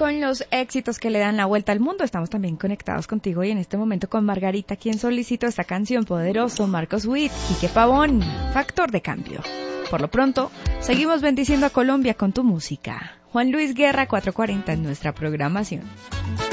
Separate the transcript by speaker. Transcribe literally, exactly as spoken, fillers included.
Speaker 1: con los éxitos que le dan la vuelta al mundo. Estamos también conectados contigo y en este momento con Margarita, quien solicitó esta canción. Poderoso, Marcos Witt, Quique Pavón, Factor de Cambio. Por lo pronto, seguimos bendiciendo a Colombia con tu música. Juan Luis Guerra, cuatrocientos cuarenta en nuestra programación.